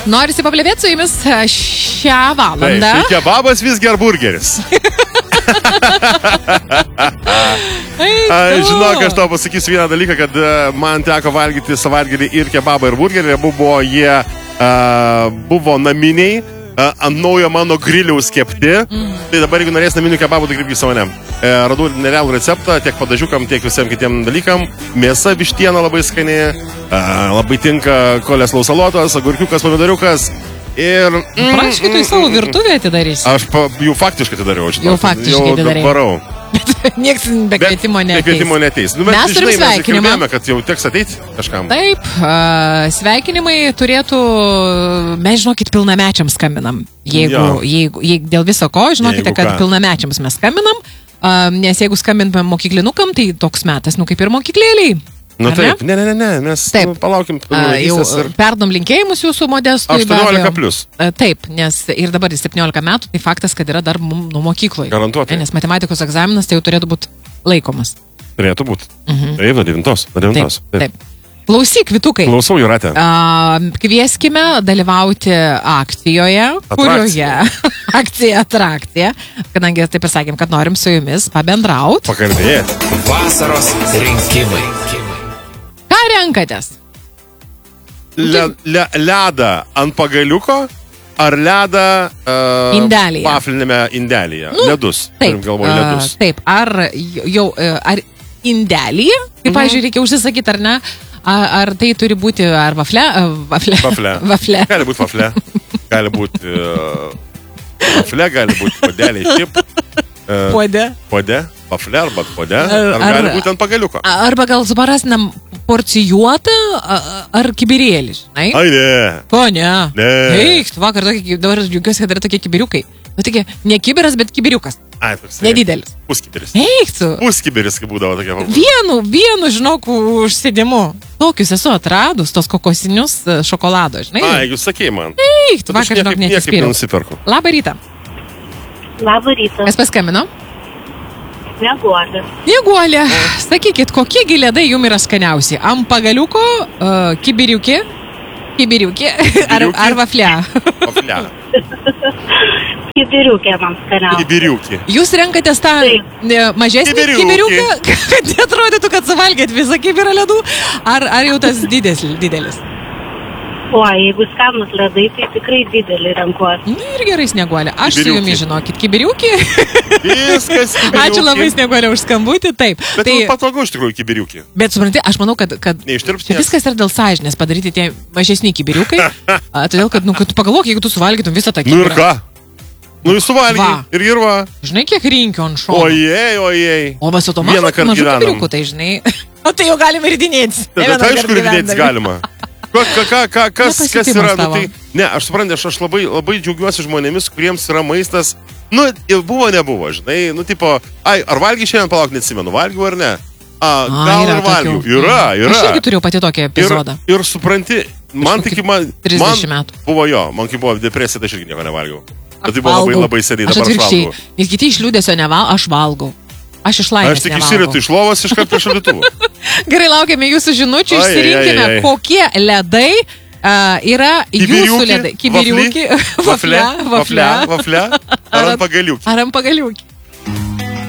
Norisi paplėvėti su jumis šią valandą. Tai kebabas visgi ar burgeris? Žinok, aš tau pasakysiu vieną dalyką, kad man teko valgyti savaitgalį ir kebabą, ir burgerį. Jie buvo naminiai, ant naujo mano griliaus kepti. Tai dabar, jeigu norės naminių kebabų, tai kreipkis savo ne. Radau nerealų receptą, tiek padažiukam, tiek visiems kitiem dalykam. Mėsa, vištiena labai skani, labai tinka koleslaus salotos, agurkiukas, pomidoriukas. Ir... Praškai, tu į savo virtuvę atidarysi. Aš jau faktiškai atidariau. Jau faktiškai atidariau. Varau. Nieks be kvietimo neteis. Be kvietimo neteis. Mes turim sveikinimą. Mes kad jau teks ateiti kažkam. Taip, sveikinimai turėtų, mes žinokit, pilnamečiams skambinam. Jeigu dėl viso ko, žinokite, kad pilnamečiams mes skambinam, nes jeigu skambiname mokyklinukam, tai toks metas, kaip ir mokyklėliai. Nu taip, ne, mes palaukim. Jau perdom linkėjimus jūsų Modestui. 18 plius. Taip, nes ir dabar 17 metų, tai faktas, kad yra dar nuo mokykloje. Garantuotai. Nes matematikos egzaminas tai jau turėtų būti laikomas. Turėtų būti. Taip, nuo 9. Taip. Klausyk, Vitukai. Klausau, Jūratė. Kvieskime dalyvauti akcijoje, kurioje akcija atrakcija, kadangi taip ir sakėm, kad norim su jumis pabendrauti. Pakalbėti. Vasaros rinkimai. Ką renkatės? Ledą ant pagaliuko ar ledą vaflinėme indelyje? Ledus. Taip, ledus. Taip, ar indelyje, kaip, pavyzdžiui, reikia užsisakyti, ar ne? Ar tai turi būti, ar vafle? Gali būti vafle. Gali būti vafle, gali būti podeliai. Pode, vafle arba pode. Ar gali būti ant pagaliuko. Arba gal suprasnam porcijuotą ar kibirėlį, žinai? Ai, ne. Ko, ne? Ne. Eik, vakar dabar džiugiuosi, kad yra tokie kibiriukai. Nu, tokie, ne kibiras, bet kibiriukas. Ai, toks. Nedidelis. Puskibiris. Eik tu. Puskibiris, kaip būdavo tokia. Vienu, žinok, užsėdimu. Tokius esu atradus, tos kokosinius šokolado, žinai? Ai, jūs sakei man. Eik, tu vakar, žinok, nesispyriau. Labą rytą. Labą rytą. Kas paskambino? Snieguolė. Sakykit, kokie ledai jums yra skaniausi? Ant pagaliuko, kibiriukė ar vafle? Vafle. Kibiriukė man skaniausia. Kibiriukė. Jūs renkatės tą mažesnį kibiriuką, kad neatrodytų, kad suvalgėt visą kibirą ledų, ar jau tas didelis? O, jeigu skanus ledai, tai tikrai didelį renkuosi. Ir gerai, Snieguolė. Aš su jumis, žinokit, kibiriukį. Viskas kibiriukį. Ačiū labai, Snieguolė, už skambutį. Taip. Bet tai patogu iš tikrųjų kibiriukį. Bet supranti, aš manau, kad viskas yra dėl sąžinės padaryti tie mažesni kibiriukai. Todėl, kad tu pagalvok, jeigu tu suvalgytum visą tą kibirą. Nu ir ką? Nu jūs suvalgy ir va. Žinai, kiek rinkių ant šono. Ojei. O va su to mažu kibiriuku, tai žinai. O tai jau galime ridinėtis. Tai aišku, ridinėtis galima. Kas yra, ne, aš suprantu, aš labai džiaugiuosi žmonėmis, kuriems yra maistas, buvo, nebuvo, žinai, tipo, ar valgy šiandien, palauk, neatsimenu, valgiu ar ne? Gal ir valgiu, yra. Aš irgi turėjau pati tokį epizodą. Ir supranti, man 30 metų. Buvo man kai buvo depresija, tai aš irgi nieko nevalgiau. Tai buvo labai seniai, dabar aš valgau. Nes kiti iš liūdėsio nevalgo, aš valgau. Aš iš laimės nevalgau. Aš tik išsiritu iš lovos iškart prie šaldytuvo. Gerai, laukiame jūsų žinučių, išsirinkime, kokie ledai yra jūsų ledai. Kibiriuki, vafle, ar ant pagaliuki.